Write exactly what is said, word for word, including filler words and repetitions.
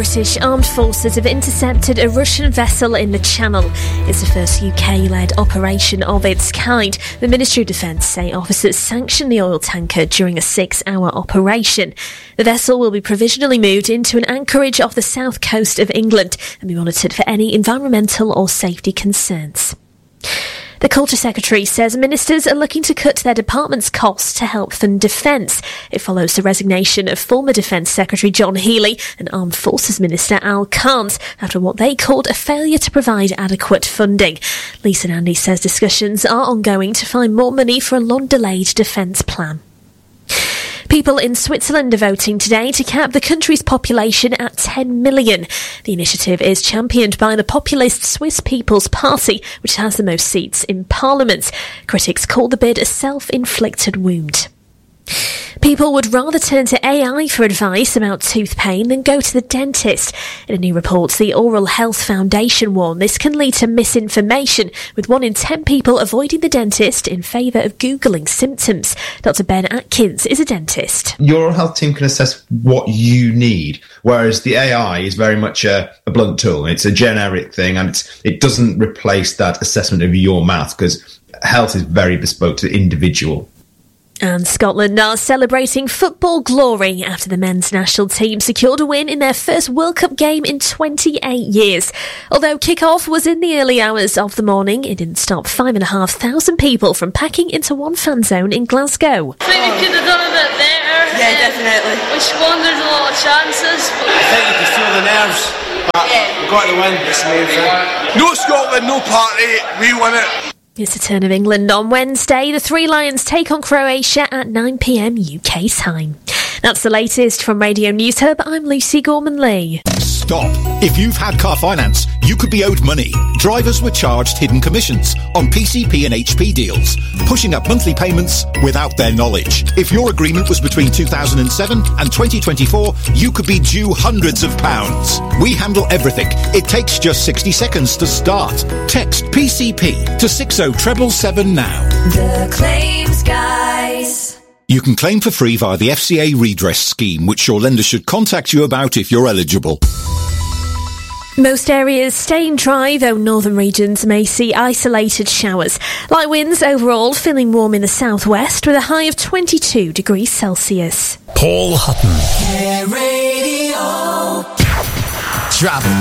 British Armed Forces have intercepted a Russian vessel in the Channel. It's the first U K-led operation of its kind. The Ministry of Defence say officers sanctioned the oil tanker during a six-hour operation. The vessel will be provisionally moved into an anchorage off the south coast of England and be monitored for any environmental or safety concerns. The Culture Secretary says ministers are looking to cut their department's costs to help fund defence. It follows the resignation of former Defence Secretary John Healey and Armed Forces Minister Al Carnes after what they called a failure to provide adequate funding. Lisa Nandy says discussions are ongoing to find more money for a long-delayed defence plan. People in Switzerland are voting today to cap the country's population at ten million. The initiative is championed by the populist Swiss People's Party, which has the most seats in Parliament. Critics call the bid a self-inflicted wound. People would rather turn to A I for advice about tooth pain than go to the dentist. In a new report, the Oral Health Foundation warned this can lead to misinformation, with one in ten people avoiding the dentist in favour of Googling symptoms. Doctor Ben Atkins is a dentist. Your oral health team can assess what you need, whereas the A I is very much a, a blunt tool. It's a generic thing, and it's, it doesn't replace that assessment of your mouth, because health is very bespoke to the individual. And Scotland are celebrating football glory after the men's national team secured a win in their first World Cup game in twenty-eight years. Although kick-off was in the early hours of the morning, it didn't stop five and a half thousand people from packing into one fan zone in Glasgow. I think we could have done a bit better. Yeah, definitely. We squandered a lot of chances. I think you could feel the nerves, but yeah. We got the win. It's the main thing. No Scotland, no party. We win it. It's the turn of England on Wednesday. The Three Lions take on Croatia at nine p.m. U K time. That's the latest from Radio News Hub. I'm Lucy Gorman-Lee. Stop. If you've had car finance, you could be owed money. Drivers were charged hidden commissions on P C P and H P deals, pushing up monthly payments without their knowledge. If your agreement was between two thousand seven and twenty twenty-four, you could be due hundreds of pounds. We handle everything. It takes just sixty seconds to start. Text P C P to six oh seven seven now. The Claims Guys. You can claim for free via the F C A redress scheme, which your lender should contact you about if you're eligible. Most areas staying dry, though northern regions may see isolated showers. Light winds overall, feeling warm in the southwest with a high of twenty-two degrees Celsius. Paul Hutton. Care Radio. Travel.